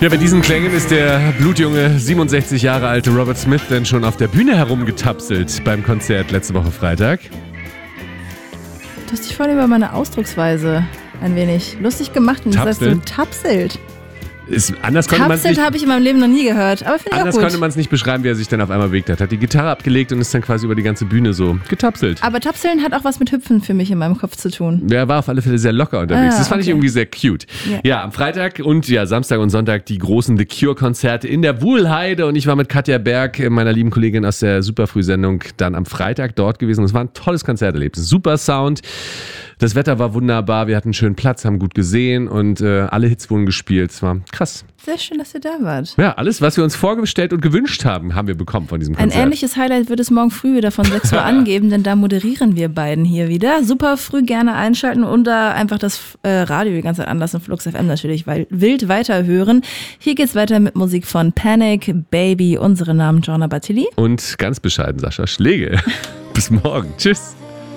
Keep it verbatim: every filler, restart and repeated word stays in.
Ja, bei diesen Klängen ist der blutjunge, siebenundsechzig Jahre alte Robert Smith denn schon auf der Bühne herumgetapselt beim Konzert letzte Woche Freitag. Du hast dich vorhin über meine Ausdrucksweise ein wenig lustig gemacht und gesagt, du tapselt. Ist, anders konnte man es nicht, habe ich in meinem Leben noch nie gehört, aber finde ich auch gut. Anders konnte man es nicht beschreiben, wie er sich dann auf einmal bewegt hat. Hat die Gitarre abgelegt und ist dann quasi über die ganze Bühne so getapselt. Aber Tapseln hat auch was mit Hüpfen für mich in meinem Kopf zu tun. Er war auf alle Fälle sehr locker unterwegs. Ah, das fand okay. ich irgendwie sehr cute. Ja. ja, am Freitag und ja Samstag und Sonntag die großen The Cure-Konzerte in der Wuhlheide und ich war mit Katja Berg, meiner lieben Kollegin aus der Superfrüh-Sendung, dann am Freitag dort gewesen. Es war ein tolles Konzerterlebnis. Super Sound. Das Wetter war wunderbar, wir hatten einen schönen Platz, haben gut gesehen und äh, alle Hits wurden gespielt. Es war krass. Sehr schön, dass ihr da wart. Ja, alles, was wir uns vorgestellt und gewünscht haben, haben wir bekommen von diesem Konzert. Ein ähnliches Highlight wird es morgen früh wieder von sechs Uhr angeben, denn da moderieren wir beiden hier wieder. Super früh gerne einschalten und da einfach das äh, Radio die ganze Zeit anlassen. Flux F M natürlich, weil wild weiterhören. Hier geht's weiter mit Musik von Panic, Baby, unsere Namen Gianna Battilli. Und ganz bescheiden Sascha Schlegel. Bis morgen. Tschüss.